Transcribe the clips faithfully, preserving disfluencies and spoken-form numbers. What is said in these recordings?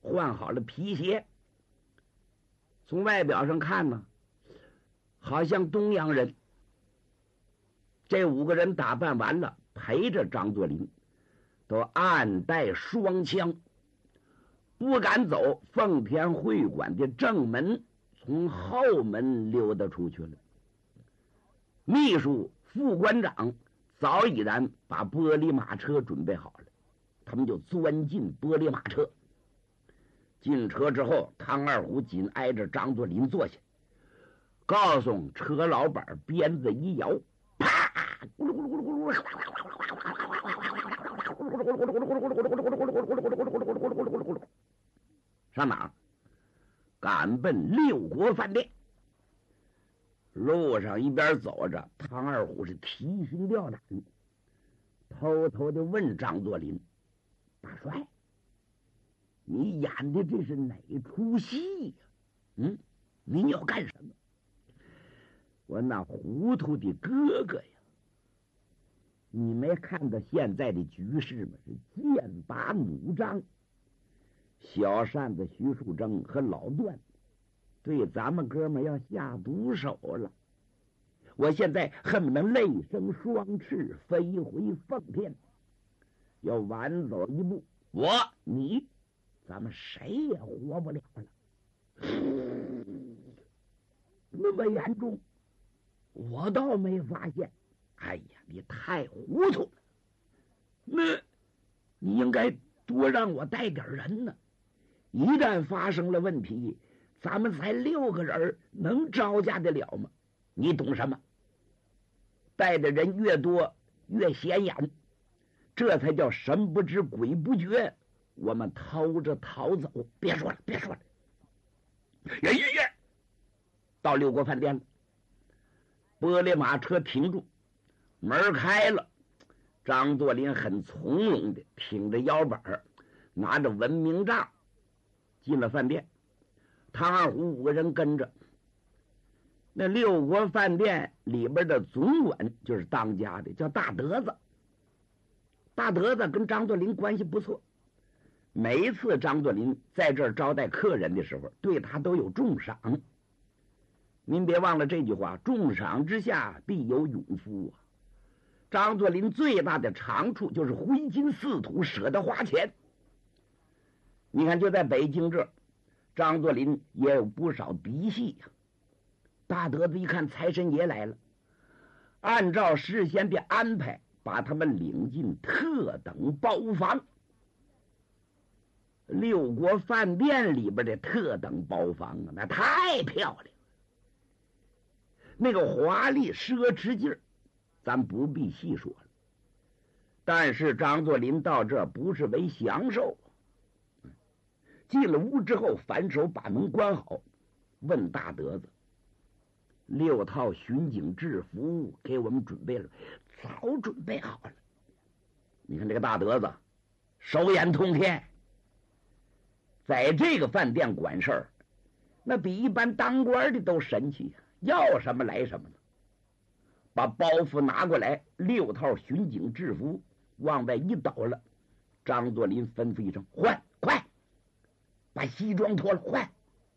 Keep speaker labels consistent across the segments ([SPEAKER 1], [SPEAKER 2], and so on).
[SPEAKER 1] 换好了皮鞋。从外表上看呢，好像东洋人。这五个人打扮完了，陪着张作霖，都暗带双枪，不敢走奉天会馆的正门，从后门溜达出去了。秘书副馆长早已然把玻璃马车准备好了，他们就钻进玻璃马车。进车之后，汤二虎紧挨着张作霖坐下，告诉车老板鞭子一摇，啪！上哪儿？赶奔六国饭店。路上一边走着，汤二虎是提心吊胆，偷偷的问张作霖：“大帅，你演的这是哪出戏呀？嗯，你要干什么？”我那糊涂的哥哥呀，你没看到现在的局势吗？是剑拔弩张，小扇子徐树铮和老段对咱们哥们要下毒手了。我现在恨不能泪生双翅，飞回奉天。要晚走一步，我你咱们谁也活不了了。那么严重？我倒没发现。哎呀，你太糊涂了。那你应该多让我带点人呢。一旦发生了问题，咱们才六个人，能招架得了吗？你懂什么？带的人越多越显眼，这才叫神不知鬼不觉。我们偷着逃走。别说了，别说了。耶耶耶！到六国饭店了，玻璃马车停住，门开了。张作霖很从容的挺着腰板，拿着文明杖进了饭店。汤二虎五个人跟着。那六国饭店里边的总管就是当家的，叫大德子。大德子跟张作霖关系不错，每一次张作霖在这儿招待客人的时候，对他都有重赏。您别忘了这句话，重赏之下必有勇夫啊。张作霖最大的长处就是挥金似土，舍得花钱。你看，就在北京这儿，张作霖也有不少嫡系呀。大德子一看财神爷来了，按照事先的安排，把他们领进特等包房。六国饭店里边的特等包房啊，那太漂亮，那个华丽奢侈劲儿，咱不必细说了。但是张作霖到这不是为享受，进了屋之后，反手把门关好，问大德子：“六套巡警制服给我们准备了？”“早准备好了。”你看这个大德子手眼通天，在这个饭店管事儿，那比一般当官的都神气，要什么来什么呢。把包袱拿过来，六套巡警制服往外一倒了。张作霖吩咐一声：“换，快把西装脱了，换。”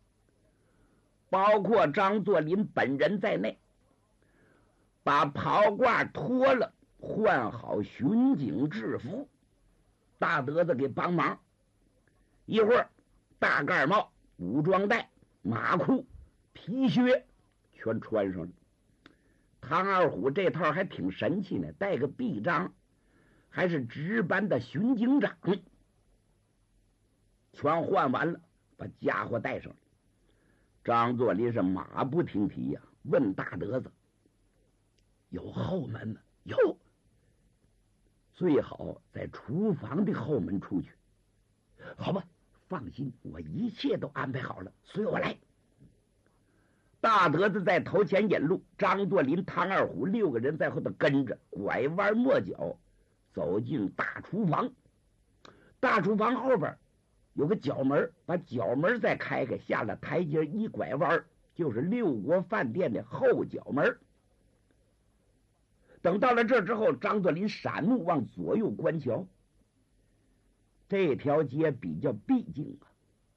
[SPEAKER 1] 包括张作霖本人在内，把袍褂脱了，换好巡警制服。大德子给帮忙，一会儿大盖帽、武装带、马裤、皮靴全穿上了。汤二虎这套还挺神气呢，带个臂章，还是值班的巡警长。全换完了，把家伙带上了。张作霖是马不停蹄呀、啊，问大德子：“有后门吗？”“有。”“最好在厨房的后门出去。”“好吧，放心，我一切都安排好了，随我来。”大德子在头前引路，张作霖、汤二虎六个人在后头跟着，拐弯抹角走进大厨房。大厨房后边有个角门，把角门再开开，下了台阶一拐弯，就是六国饭店的后角门。等到了这之后，张作霖闪目往左右观瞧，这条街比较僻静啊，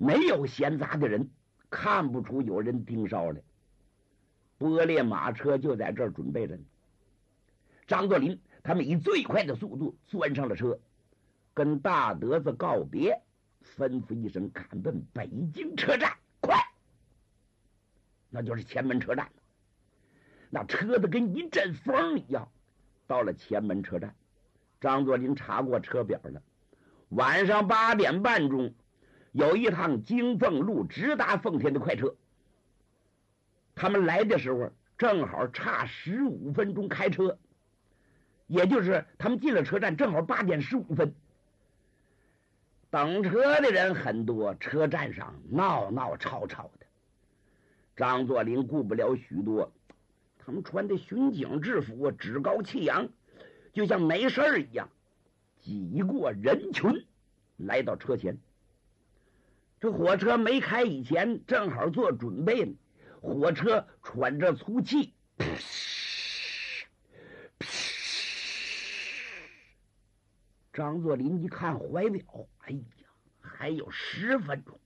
[SPEAKER 1] 没有闲杂的人，看不出有人盯梢来。拨列马车就在这儿准备着呢。张作霖他们以最快的速度钻上了车，跟大德子告别，吩咐一声赶奔北京车站，快！那就是前门车站。那车子跟一阵风一样，到了前门车站。张作霖查过车表了，晚上八点半钟有一趟京凤路直达奉天的快车。他们来的时候正好差十五分钟开车，也就是他们进了车站正好八点十五分。等车的人很多，车站上闹闹吵吵的。张作霖顾不了许多，他们穿的巡警制服，趾高气扬，就像没事儿一样，挤过人群来到车前。这火车没开以前正好做准备呢，火车喘着粗气，张作霖一看怀表，哎呀，还有十分钟，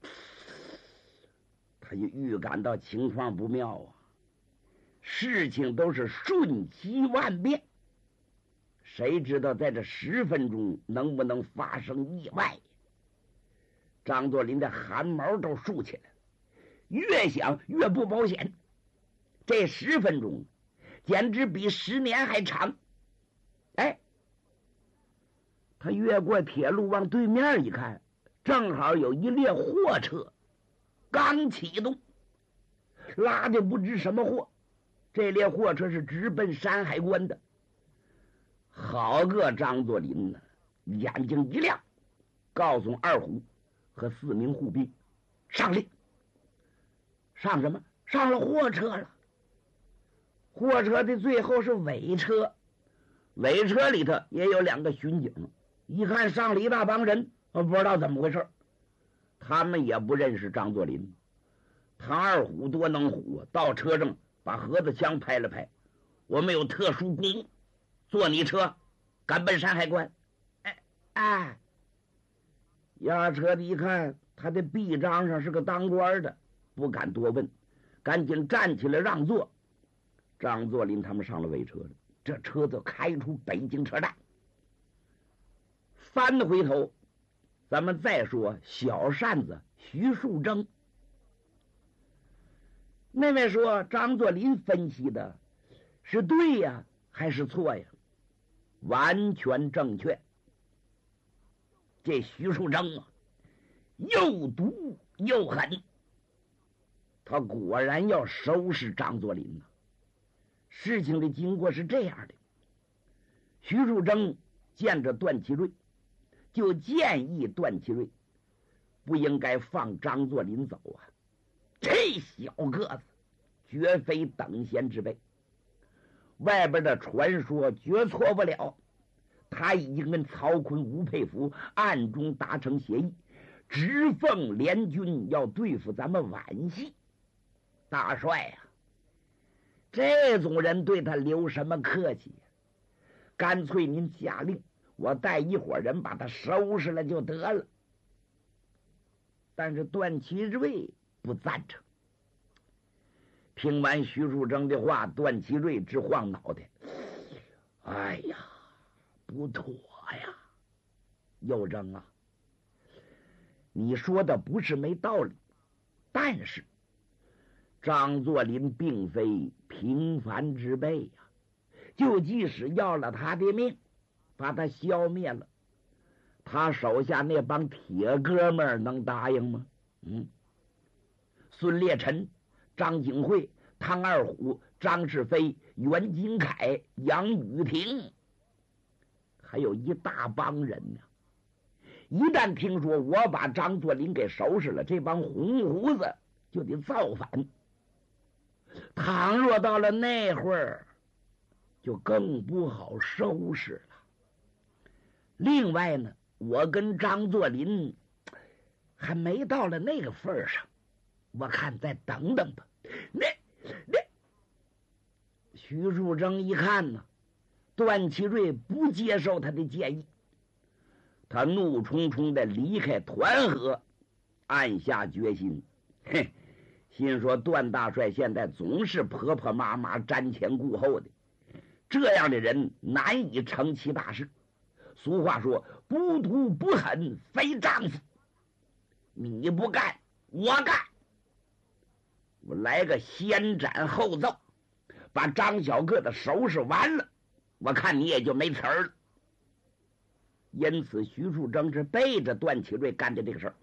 [SPEAKER 1] 他就预感到情况不妙啊，事情都是瞬息万变，谁知道在这十分钟能不能发生意外？张作霖的汗毛都竖起来了，越想越不保险。这十分钟简直比十年还长。哎，他越过铁路往对面一看，正好有一列货车刚启动，拉的不知什么货。这列货车是直奔山海关的。好个张作霖呢，眼睛一亮，告诉二虎和四名护兵上令。上什么？上了货车了。货车的最后是尾车，尾车里头也有两个巡警，一看上了一大帮人，我不知道怎么回事，他们也不认识张作霖。唐二虎多能虎啊，到车上把盒子枪拍了拍，我们有特殊公务，坐你车赶奔山海关。哎哎，押车的一看他的臂章上是个当官的，不敢多问，赶紧站起来让座。张作霖他们上了尾车了，这车子开出北京车站。翻回头咱们再说小扇子徐树铮。那位说张作霖分析的是对呀还是错呀？完全正确。这徐树铮啊，又毒又狠，他果然要收拾张作霖呢。事情的经过是这样的，徐树铮见着段祺瑞，就建议段祺瑞不应该放张作霖走啊，这小个子绝非等闲之辈，外边的传说绝错不了，他已经跟曹锟、吴佩孚暗中达成协议，直奉联军要对付咱们皖系。大帅呀、啊，这种人对他留什么客气呀？干脆您下令，我带一伙人把他收拾了就得了。但是段祺瑞不赞成。听完徐树铮的话，段祺瑞直晃脑袋。哎呀，不妥呀，右铮啊，你说的不是没道理，但是张作霖并非平凡之辈呀、啊，就即使要了他的命，把他消灭了，他手下那帮铁哥们能答应吗？嗯，孙烈臣、张景惠、汤二虎、张世飞、袁金凯、杨雨婷，还有一大帮人呢。一旦听说我把张作霖给收拾了，这帮红胡子就得造反。倘若到了那会儿，就更不好收拾了。另外呢，我跟张作霖还没到了那个份上，我看再等等吧。那那徐树铮一看呢，段祺瑞不接受他的建议，他怒冲冲的离开团河， 暗下决心，嘿，心说段大帅现在总是婆婆妈妈瞻前顾后的，这样的人难以成其大事。俗话说，不毒不狠非丈夫，你不干我干，我来个先斩后奏，把张小个的收拾完了，我看你也就没词儿了。因此徐树铮是背着段祺瑞干的这个事儿，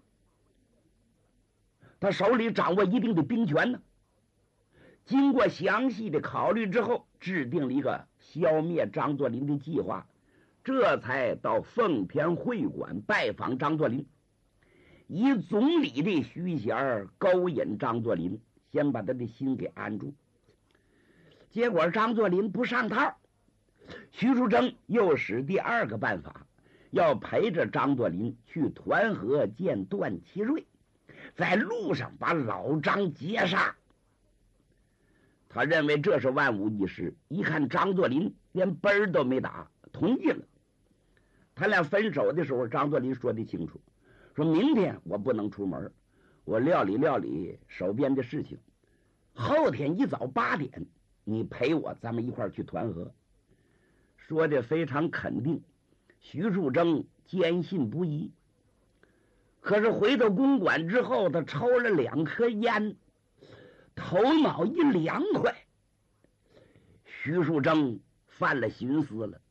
[SPEAKER 1] 他手里掌握一定的兵权呢。经过详细的考虑之后，制定了一个消灭张作霖的计划，这才到奉天会馆拜访张作霖，以总理的虚衔勾引张作霖，先把他的心给安住。结果张作霖不上套，徐树铮又使第二个办法，要陪着张作霖去团河见段祺瑞，在路上把老张截杀。他认为这是万无一失，一看张作霖连奔儿都没打，同意了。他俩分手的时候，张作霖说得清楚，说明天我不能出门，我料理料理手边的事情，后天一早八点你陪我，咱们一块儿去团河。说的非常肯定，徐树铮坚信不疑。可是回到公馆之后，他抽了两颗烟，头脑一凉快。徐树铮犯了寻思了，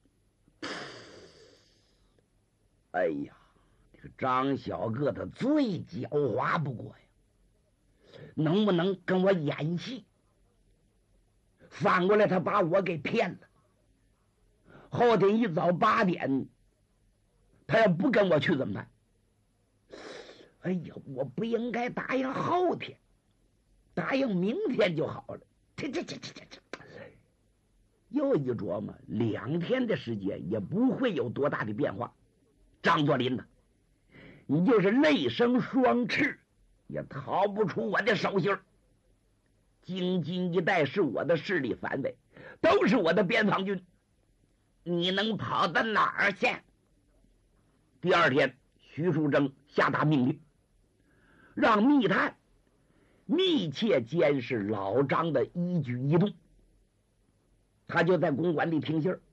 [SPEAKER 1] 哎呀，这个张小个子最狡猾不过呀，能不能跟我演戏？反过来他把我给骗了，后天一早八点他要不跟我去怎么办？哎呀，我不应该答应后天，答应明天就好了。这这这这这这，又一琢磨，两天的时间也不会有多大的变化。张作霖呢，你就是内生双翅，也逃不出我的手心。京津一带是我的势力范围，都是我的边防军，你能跑到哪儿去？第二天，徐树铮下达命令，让密探密切监视老张的一举一动。他就在公馆里听信儿，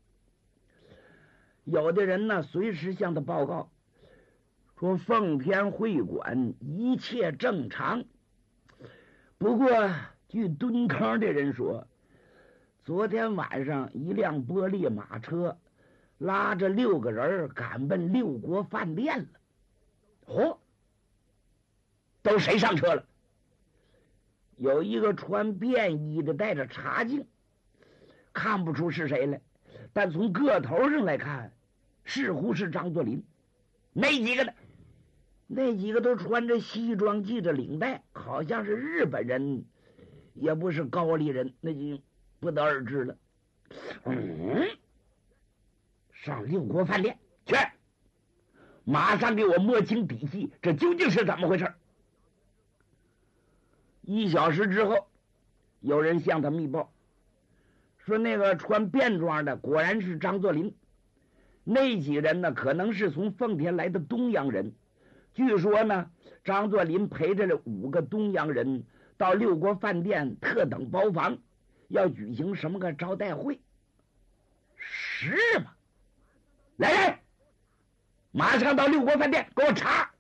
[SPEAKER 1] 有的人呢随时向他报告说奉天会馆一切正常。不过据蹲坑的人说，昨天晚上一辆玻璃马车拉着六个人赶奔六国饭店了。哦，都谁上车了？有一个穿便衣的带着茶镜，看不出是谁来，但从个头上来看似乎是张作霖。那几个呢？那几个都穿着西装，系着领带，好像是日本人，也不是高丽人，那就不得而知了。嗯，上六国饭店去，马上给我摸清底细，这究竟是怎么回事？一小时之后，有人向他密报，说那个穿便装的果然是张作霖，那几人呢可能是从奉天来的东洋人。据说呢，张作霖陪着了五个东洋人到六国饭店特等包房，要举行什么个招待会。是吗？来人，马上到六国饭店给我查。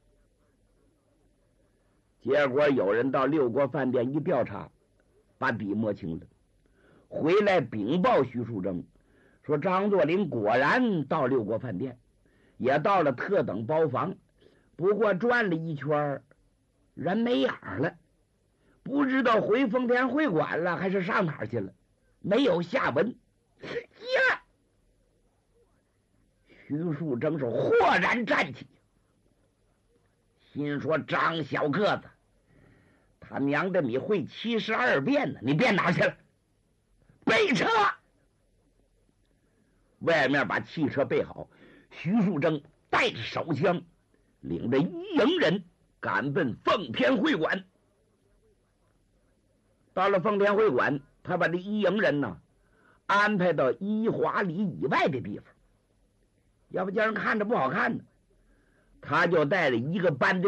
[SPEAKER 1] 结果有人到六国饭店一调查，把底摸清了，回来禀报徐树铮，说张作霖果然到六国饭店，也到了特等包房，不过转了一圈人没影了，不知道回奉天会馆了还是上哪儿去了，没有下文。呀！徐树铮是豁然站起，心说张小个子，他娘的你会七十二变呢，你变哪去了？备车！外面把汽车备好，徐树铮带着手枪，领着一营人赶奔奉天会馆。到了奉天会馆，他把这一营人呢安排到一华里以外的地方，要不叫人看着不好看呢，他就带着一个班队